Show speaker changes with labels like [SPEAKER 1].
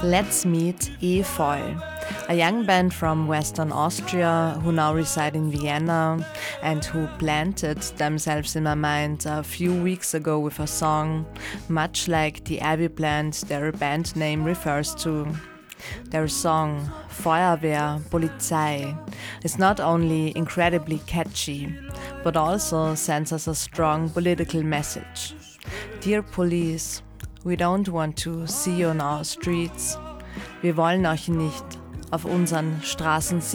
[SPEAKER 1] Let's meet Efeu, a young band from Western Austria who now reside in Vienna and who planted themselves in my mind a few weeks ago with a song, much like the Abbey plant their band name refers to. Their song, Feuerwehr, Polizei, is not only incredibly catchy, but also sends us a strong political message. Dear police, we don't want to see you on our streets. Wir wollen euch nicht auf unseren Straßen sehen.